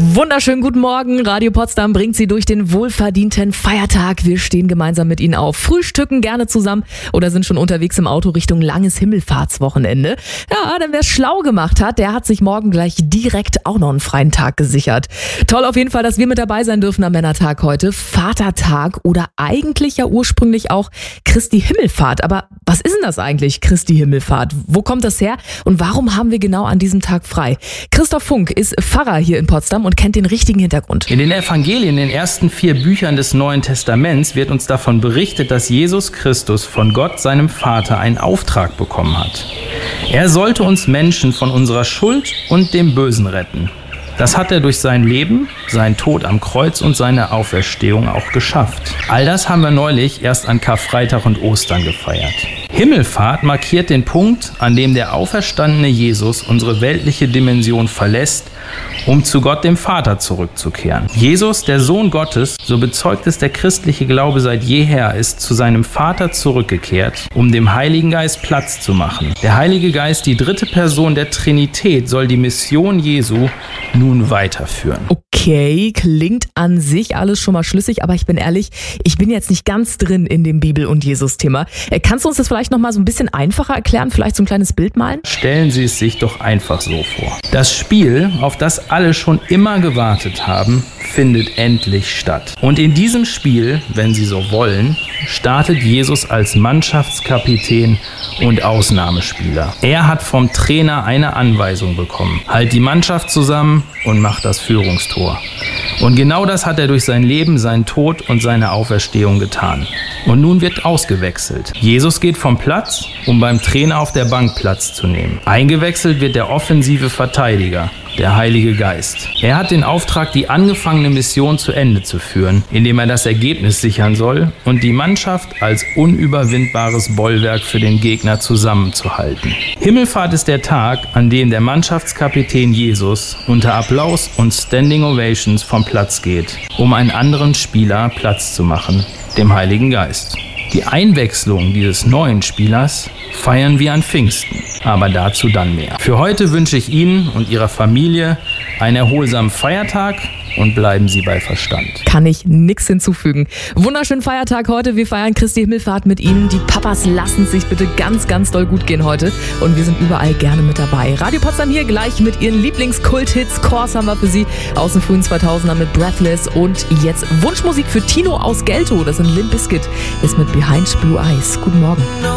Wunderschönen guten Morgen. Radio Potsdam bringt Sie durch den wohlverdienten Feiertag. Wir stehen gemeinsam mit Ihnen auf, frühstücken gerne zusammen oder sind schon unterwegs im Auto Richtung langes Himmelfahrtswochenende. Ja, denn wer es schlau gemacht hat, der hat sich morgen gleich direkt auch noch einen freien Tag gesichert. Toll auf jeden Fall, dass wir mit dabei sein dürfen am Männertag heute. Vatertag oder eigentlich ja ursprünglich auch Christi Himmelfahrt. Aber was ist denn das eigentlich, Christi Himmelfahrt? Wo kommt das her und warum haben wir genau an diesem Tag frei? Christoph Funk ist Pfarrer hier in Potsdam und kennt den richtigen Hintergrund. In den Evangelien, in den ersten 4 Büchern des Neuen Testaments, wird uns davon berichtet, dass Jesus Christus von Gott, seinem Vater, einen Auftrag bekommen hat. Er sollte uns Menschen von unserer Schuld und dem Bösen retten. Das hat er durch sein Leben, seinen Tod am Kreuz und seine Auferstehung auch geschafft. All das haben wir neulich erst an Karfreitag und Ostern gefeiert. Himmelfahrt markiert den Punkt, an dem der auferstandene Jesus unsere weltliche Dimension verlässt, um zu Gott dem Vater zurückzukehren. Jesus, der Sohn Gottes, so bezeugt es der christliche Glaube seit jeher, ist zu seinem Vater zurückgekehrt, um dem Heiligen Geist Platz zu machen. Der Heilige Geist, die dritte Person der Trinität, soll die Mission Jesu nun weiterführen. Okay, klingt an sich alles schon mal schlüssig, aber ich bin ehrlich, ich bin jetzt nicht ganz drin in dem Bibel- und Jesus-Thema. Kannst du uns das vielleicht noch mal so ein bisschen einfacher erklären, vielleicht so ein kleines Bild malen? Stellen Sie es sich doch einfach so vor. Das Spiel, auf das alle schon immer gewartet haben, findet endlich statt. Und in diesem Spiel, wenn Sie so wollen, startet Jesus als Mannschaftskapitän und Ausnahmespieler. Er hat vom Trainer eine Anweisung bekommen. Halt die Mannschaft zusammen und mach das Führungstor. Und genau das hat er durch sein Leben, seinen Tod und seine Auferstehung getan. Und nun wird ausgewechselt. Jesus geht vom Platz, um beim Trainer auf der Bank Platz zu nehmen. Eingewechselt wird der offensive Verteidiger, der Heilige Geist. Er hat den Auftrag, die angefangene Mission zu Ende zu führen, indem er das Ergebnis sichern soll und die Mannschaft als unüberwindbares Bollwerk für den Gegner zusammenzuhalten. Himmelfahrt ist der Tag, an dem der Mannschaftskapitän Jesus unter Applaus und Standing Ovations vom Platz geht, um einen anderen Spieler Platz zu machen, dem Heiligen Geist. Die Einwechslung dieses neuen Spielers feiern wir an Pfingsten, aber dazu dann mehr. Für heute wünsche ich Ihnen und Ihrer Familie einen erholsamen Feiertag und bleiben Sie bei Verstand. Kann ich nichts hinzufügen. Wunderschönen Feiertag heute. Wir feiern Christi Himmelfahrt mit Ihnen. Die Papas lassen es sich bitte ganz, ganz doll gut gehen heute. Und wir sind überall gerne mit dabei. Radio Potsdam hier gleich mit Ihren Lieblingskult-Hits. Kors haben wir für Sie aus den frühen 2000ern mit Breathless. Und jetzt Wunschmusik für Tino aus Geltow. Das sind Limp Bizkit. Ist mit Behind Blue Eyes. Guten Morgen.